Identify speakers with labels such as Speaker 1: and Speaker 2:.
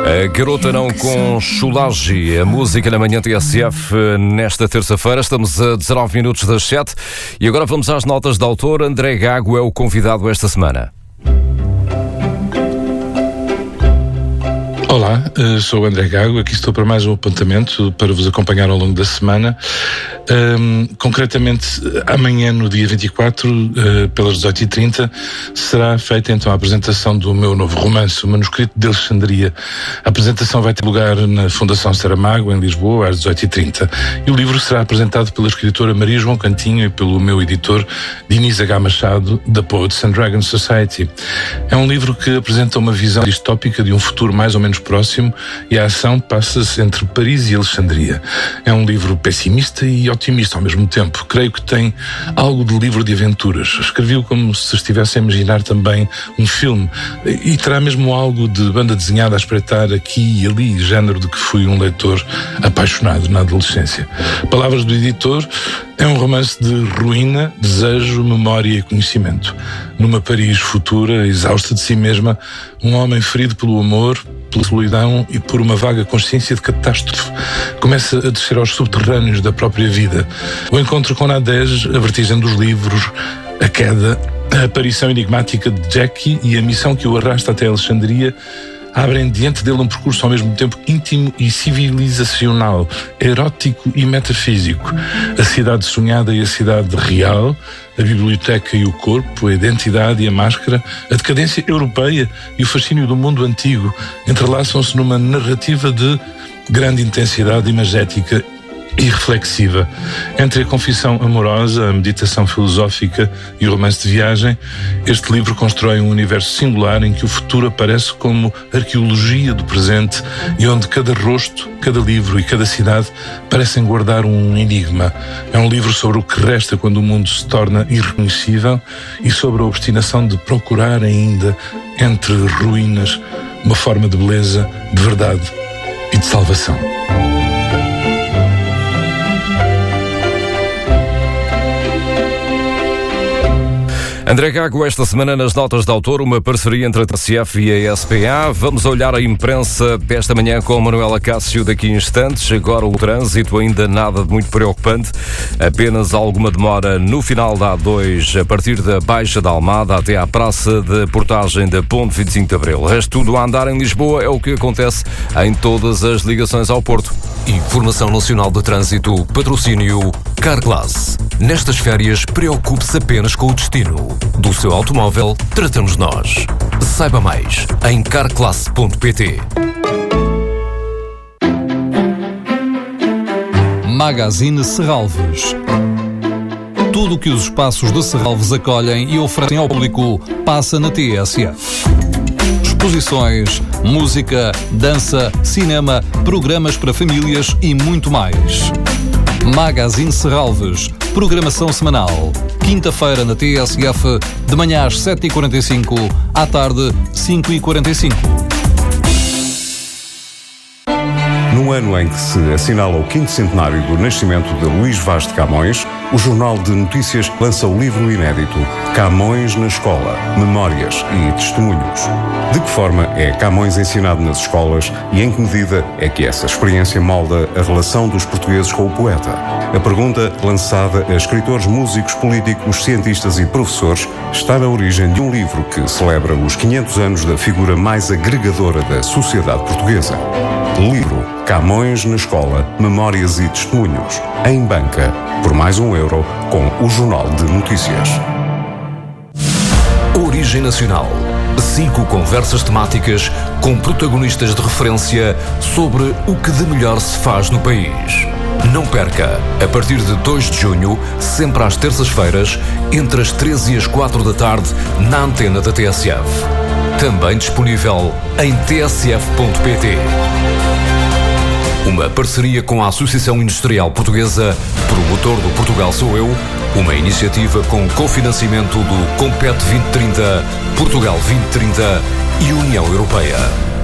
Speaker 1: A Garota Não com Chulagi, a música na manhã TSF nesta terça-feira. Estamos a 19 minutos das 7 e agora vamos às notas de autor. André Gago é o convidado esta semana.
Speaker 2: Olá, sou o André Gago, aqui estou para mais um apontamento para vos acompanhar ao longo da semana. Concretamente, amanhã, no dia 24, pelas 18h30, será feita então a apresentação do meu novo romance, O Manuscrito de Alexandria. A apresentação vai ter lugar na Fundação Saramago, em Lisboa, às 18h30. E o livro será apresentado pela escritora Maria João Cantinho e pelo meu editor Diniz H. Machado, da Poets and Dragons Society. É um livro que apresenta uma visão distópica de um futuro mais ou menos próximo e a ação passa-se entre Paris e Alexandria. É um livro pessimista e otimista ao mesmo tempo. Creio que tem algo de livro de aventuras. Escrevi-o como se estivesse a imaginar também um filme e terá mesmo algo de banda desenhada a espreitar aqui e ali, género de que fui um leitor apaixonado na adolescência. Palavras do editor, é um romance de ruína, desejo, memória e conhecimento. Numa Paris futura, exausta de si mesma, um homem ferido pelo amor, pela solidão e por uma vaga consciência de catástrofe, começa a descer aos subterrâneos da própria vida. O encontro com Nadege, a vertigem dos livros, a queda, a aparição enigmática de Jackie e a missão que o arrasta até Alexandria abrem diante dele um percurso ao mesmo tempo íntimo e civilizacional, erótico e metafísico. A cidade sonhada e a cidade real, a biblioteca e o corpo, a identidade e a máscara, a decadência europeia e o fascínio do mundo antigo entrelaçam-se numa narrativa de grande intensidade imagética e reflexiva. Entre a confissão amorosa, a meditação filosófica e o romance de viagem, este livro constrói um universo singular em que o futuro aparece como arqueologia do presente e onde cada rosto, cada livro e cada cidade parecem guardar um enigma. É um livro sobre o que resta quando o mundo se torna irreconhecível e sobre a obstinação de procurar ainda, entre ruínas, uma forma de beleza, de verdade e de salvação.
Speaker 1: André Gago, esta semana nas notas de autor, uma parceria entre a TSF e a SPA. Vamos olhar a imprensa desta manhã com a Manuela Cássio daqui a instantes. Agora o trânsito ainda nada de muito preocupante, apenas alguma demora no final da A2, a partir da Baixa da Almada até à Praça de Portagem da Ponte 25 de Abril. O resto tudo a andar em Lisboa é o que acontece em todas as ligações ao Porto.
Speaker 3: Informação Nacional de Trânsito, patrocínio Carglass. Nestas férias, preocupe-se apenas com o destino. Do seu automóvel, tratamos nós. Saiba mais em carglass.pt.
Speaker 4: Magazine Serralves. Tudo o que os espaços de Serralves acolhem e oferecem ao público passa na TSF. Exposições, música, dança, cinema, programas para famílias e muito mais. Magazine Serralves, programação semanal. Quinta-feira na TSF, de manhã às 7h45, à tarde 5h45.
Speaker 5: No ano em que se assinala o 5º centenário do nascimento de Luís Vaz de Camões, o Jornal de Notícias lança o livro inédito Camões na Escola, Memórias e Testemunhos. De que forma é Camões ensinado nas escolas e em que medida é que essa experiência molda a relação dos portugueses com o poeta? A pergunta, lançada a escritores, músicos, políticos, cientistas e professores, está na origem de um livro que celebra os 500 anos da figura mais agregadora da sociedade portuguesa. Livro Camões na Escola, Memórias e Testemunhos. Em banca, por mais €1, com o Jornal de Notícias.
Speaker 3: Origem Nacional. 5 conversas temáticas com protagonistas de referência sobre o que de melhor se faz no país. Não perca, a partir de 2 de junho, sempre às terças-feiras, entre as 13 e as 4 da tarde, na antena da TSF. Também disponível em tsf.pt. Uma parceria com a Associação Industrial Portuguesa, promotor do Portugal Sou Eu, uma iniciativa com cofinanciamento do Compete 2030, Portugal 2030 e União Europeia.